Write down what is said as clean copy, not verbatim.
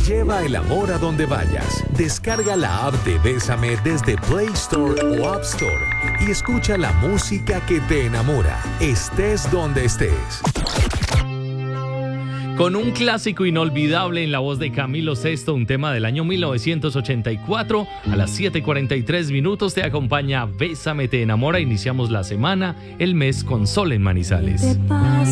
Lleva el amor a donde vayas. Descarga la app de Bésame desde Play Store o App Store y escucha la música que te enamora, estés donde estés. Con un clásico inolvidable en la voz de Camilo Sesto, un tema del año 1984, a las 7:43 minutos te acompaña Bésame te enamora. Iniciamos la semana, el mes con sol en Manizales.